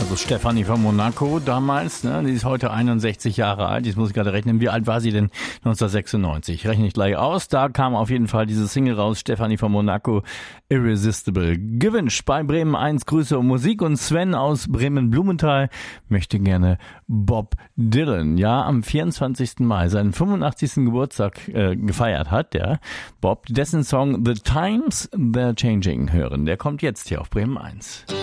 Also Stefanie von Monaco damals, ne, die ist heute 61 Jahre alt. Jetzt muss ich gerade rechnen, wie alt war sie denn 1996? Rechne ich gleich aus. Da kam auf jeden Fall diese Single raus, Stefanie von Monaco, Irresistible. Gewünscht bei Bremen 1 Grüße und Musik, und Sven aus Bremen-Blumenthal möchte gerne Bob Dylan, ja, am 24. Mai seinen 85. Geburtstag gefeiert hat, der Bob, dessen Song The Times They're Changing hören. Der kommt jetzt hier auf Bremen 1.